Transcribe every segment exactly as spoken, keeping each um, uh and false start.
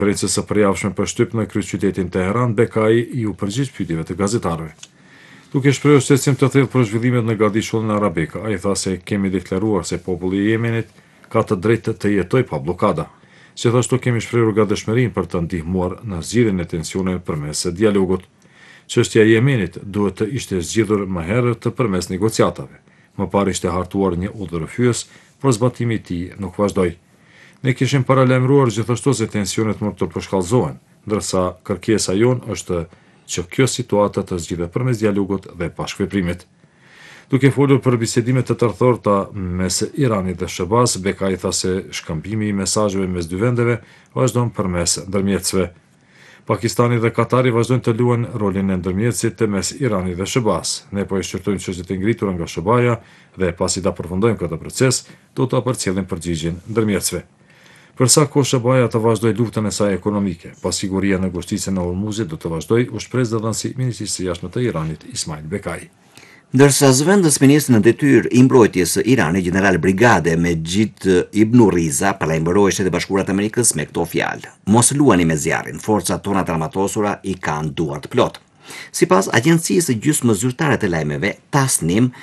Konferencës së përjavshme për shtyp në kryeqytetin Teheran, Bekai ju përgjigj pyetjeve të gazetarëve. Duke shprehur shqetësim të thellë për zhvillimet në Gardishullin Arabik, ai tha se kemi deklaruar se populli i Yemenit ka të drejtë të jetojë pa bllokada. Gjithashtu kemi shprehur gatishmërinë për të ndihmuar në zgjidhjen e tensioneve përmes dialogut. Çështja e Yemenit duhet të ishte zgjidhur më herët përmes negociatave. Më parë ishte hartuar një udhërrëfyes, por zbatimi i tij nuk vazhdoi. Ne kishim paralajmëruar gjithashtu se tensionet mund të përshkallëzohen, ndërsa kërkesa jonë është që kjo situatë të zgjidhet përmes dialogut dhe bashkëveprimit. Duke folur për bisedimet të tërthorta mes Iranit dhe sh be-s, Bekai tha se shkëmbimi i mesazheve mes dy vendeve vazhdon përmes ndërmjetësve. Pakistani dhe Katari vazhdojnë të luajnë rolin e ndërmjetësit mes Iranit dhe sh be-s. Ne po e shqyrtojmë çështjet e ngritura nga sh be-ja dhe pasi ta përfundojmë këtë proces, do ta përcjellim përgjigjen ndërmjetësve. Përsa kohë sh be-ja të vazhdoj luftën e saj ekonomike, pasiguria në ngushticën e Hormuzit do të vazhdoj, u shpreh dhënësi i Ministrisë së Jashtme të Iranit, Ismail Bekai. Ndërsa zëvendës ministri në detyrë i mbrojtjes së Iranit, general brigade Mejid Ibn Riza, paralajmëroi Shtetet e Bashkuara të Amerikës me këto fjalë: "Mos luani me zjarrin, forcat tona të armatosura i kanë duart plot." Sipas agjencisë gjysmë zyrtare të lajmeve Tasnim,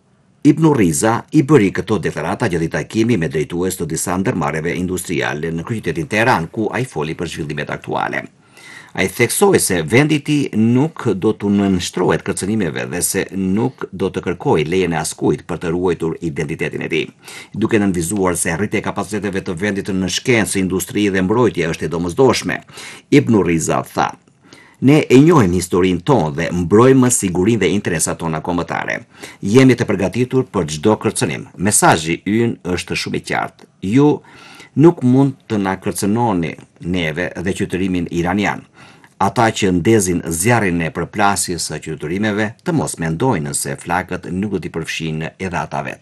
Ibn Riza i bëri këto deklarata gjatë një takimi me drejtues të disa ndërmarrjeve industriale në kryeqytetin Teheran, ku ai foli për zhvillimet aktuale. Ai theksoi se vendi i tij nuk do të nënshtrohet kërcënimeve dhe se nuk do të kërkojë lejen e askujt për të ruajtur identitetin e tij. Duke nënvizuar se rritja e kapaciteteve të vendit në shkencë, industri dhe mbrojtje është e domosdoshme, Ibn Riza tha: "Ne e njohim historinë tonë dhe mbrojmë sigurinë dhe interesat tona kombëtare. Jemi të përgatitur për çdo kërcënim. Mesazhi ynë është shumë i qartë. Ju nuk mund të na kërcënoni neve dhe qytetërimin iranian. Ata që ndezin zjarrin e përplasjes së qytetërimeve të mos mendojnë se flakët nuk do t'i përfshinë edhe ata vetë."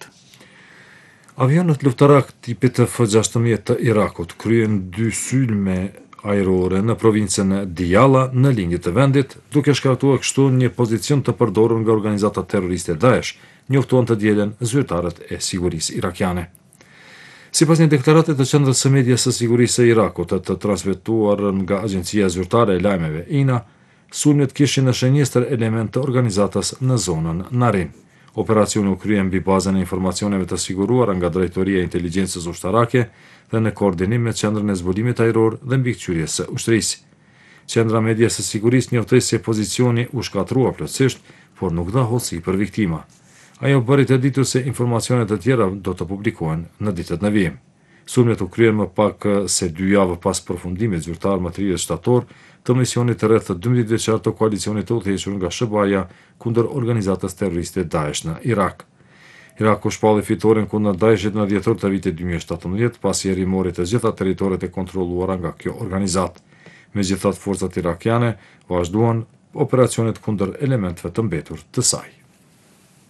Avionët luftarak tipit F gjashtëdhjetë të Irakut kryen dy sulme ajrore në provincën Diyala në lindje të vendit, duke shkaktuar kështu një pozicion të përdorur nga organizata terroriste Daesh, njoftuan të dielën zyrtarët e sigurisë irakiane. Sipas një deklarate të Qendrës së Medias së Sigurisë së Irakut të transmetuar nga Agjencia Zyrtare e Lajmeve I N A, sulmet kishin në shënjestër element të organizatës në zonën Narin. Operacioni u krye mbi bazën e informacioneve të siguruara nga Drejtoria e Inteligjencës Ushtarake dhe në koordinim me Qendrën e Zbulimit Ajror dhe Mbikëqyrjes së Ushtrisë. Qendra e Medias së Sigurisë njoftoi se pozicioni u shkatrua plotësisht, por nuk dha hollësi për viktima. Ajo bëri të ditur se informacionet të tjera do të publikohen në ditët në vijim. Sulmet u kryen më pak se dy javë pas përfundimit zyrtar më tridhjetë shtator të misionit të rreth dymbëdhjetë vjeçar të koalicionit të udhëhequr nga sh be-ja kundër organizatës terroriste Daesh në Irak. Iraku shpalli fitoren kundër Daeshit në dhjetor të vitit dy mijë e shtatëmbëdhjetë, pasi e rimori të gjitha territoret e kontrolluara nga kjo organizatë. Megjithatë, forcat irakiane vazhduan operacionet kundër elementëve të mbetur të saj.